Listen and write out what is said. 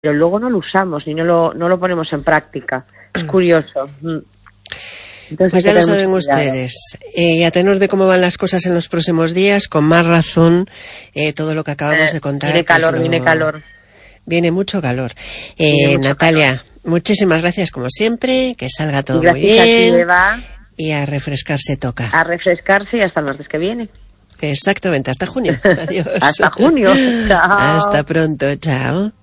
pero luego no lo usamos y no lo ponemos en práctica. Es curioso. Entonces, pues ya lo saben ustedes. Y a tenor de cómo van las cosas en los próximos días, con más razón, todo lo que acabamos de contar. Viene calor. Viene mucho calor. Natalia, muchísimas gracias como siempre, que salga todo muy bien. Gracias a ti, Eva. Y a refrescarse toca. A refrescarse y hasta el martes que viene. Exactamente, hasta junio. Adiós. Hasta junio. Chao. Hasta pronto, chao.